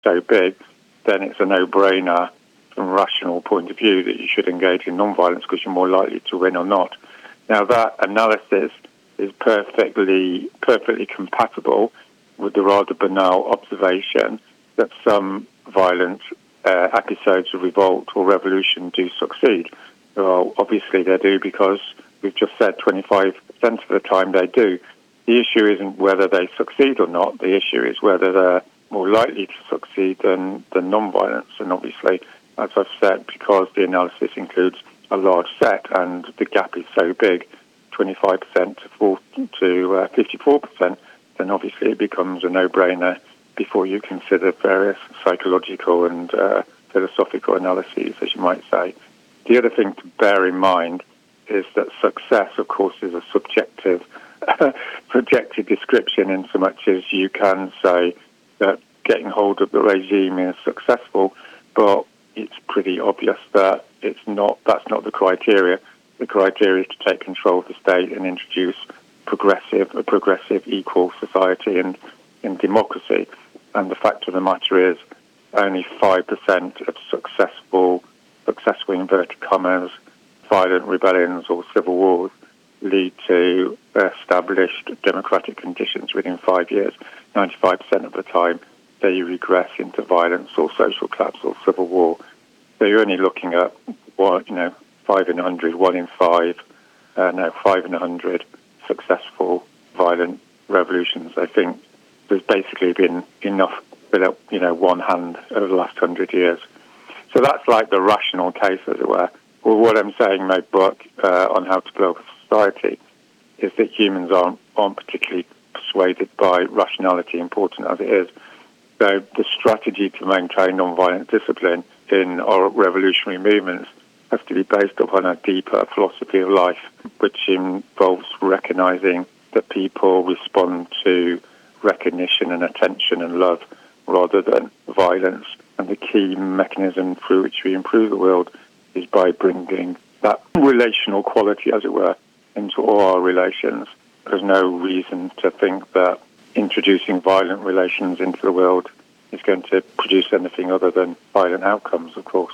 so big, then it's a no-brainer from a rational point of view that you should engage in non-violence because you're more likely to win or not. Now, that analysis is perfectly compatible with the rather banal observation that some violent episodes of revolt or revolution do succeed. Well, obviously they do, because we've just said 25% of the time they do. The issue isn't whether they succeed or not. The issue is whether they're more likely to succeed than non-violence. And obviously, as I've said, because the analysis includes a large set and the gap is so big, 25% to 54%, then obviously it becomes a no-brainer before you consider various psychological and philosophical analyses, as you might say. The other thing to bear in mind is that success, of course, is a subjective description, in so much as you can say that getting hold of the regime is successful, but it's pretty obvious that that's not the criteria. The criteria is to take control of the state and introduce a progressive, equal society and democracy. And the fact of the matter is, only 5% of successful inverted commas, violent rebellions or civil wars lead to established democratic conditions within 5 years. 95% of the time, they regress into violence or social collapse or civil war. So you're only looking at 5 in 100, 1 in 5, 5 in 100 successful violent revolutions. I think there's basically been enough with one hand over the last 100 years. So that's like the rational case, as it were. Well, what I'm saying in my book on how to blow up a society is that humans aren't particularly persuaded by rationality, important as it is. So the strategy to maintain non-violent discipline in our revolutionary movements has to be based upon a deeper philosophy of life, which involves recognizing that people respond to recognition and attention and love rather than violence. And the key mechanism through which we improve the world is by bringing that relational quality, as it were, into all our relations. There's no reason to think that introducing violent relations into the world is going to produce anything other than violent outcomes, of course.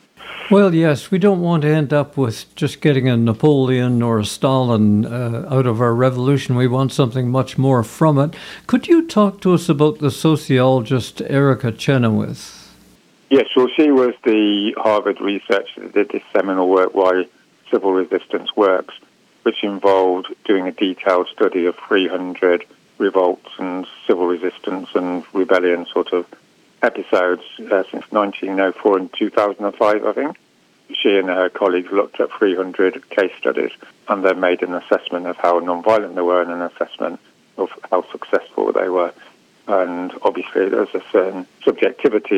Well, yes, we don't want to end up with just getting a Napoleon or a Stalin out of our revolution. We want something much more from it. Could you talk to us about the sociologist Erica Chenoweth? Yes, well, she was the Harvard researcher that did this seminal work, Why Civil Resistance Works, which involved doing a detailed study of 300 revolts and civil resistance and rebellion sort of episodes since 1904 and 2005, I think. She and her colleagues looked at 300 case studies and then made an assessment of how non-violent they were and an assessment of how successful they were. And obviously there's a certain subjectivity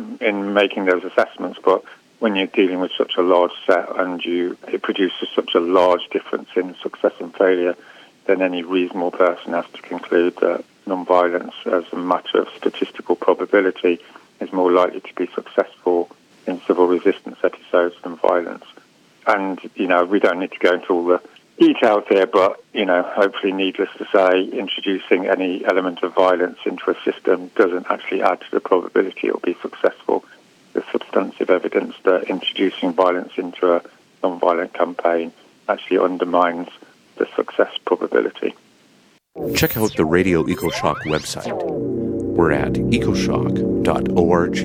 in making those assessments, but when you're dealing with such a large set and it produces such a large difference in success and failure, then any reasonable person has to conclude that non-violence, as a matter of statistical probability, is more likely to be successful in civil resistance episodes than violence. And, we don't need to go into all the details here, but, hopefully needless to say, introducing any element of violence into a system doesn't actually add to the probability it will be successful. There's substantive evidence that introducing violence into a non-violent campaign actually undermines the success probability. Check out the Radio EcoShock website. We're at ecoshock.org.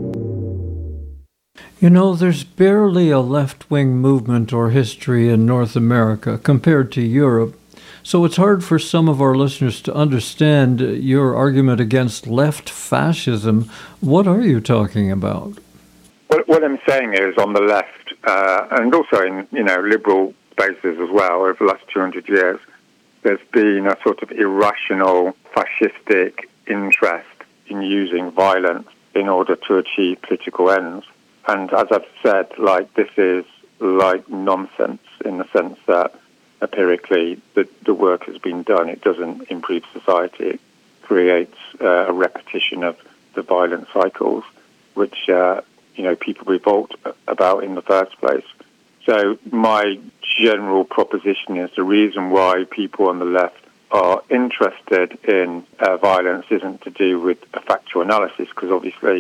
There's barely a left-wing movement or history in North America compared to Europe, so it's hard for some of our listeners to understand your argument against left fascism. What are you talking about? What I'm saying is, on the left, and also in liberal spaces as well, over the last 200 years, there's been a sort of irrational fascistic interest in using violence in order to achieve political ends. And as I've said, this is nonsense in the sense that empirically the work has been done. It doesn't improve society. It creates a repetition of the violent cycles, which people revolt about in the first place. So my general proposition is the reason why people on the left are interested in violence isn't to do with a factual analysis, because obviously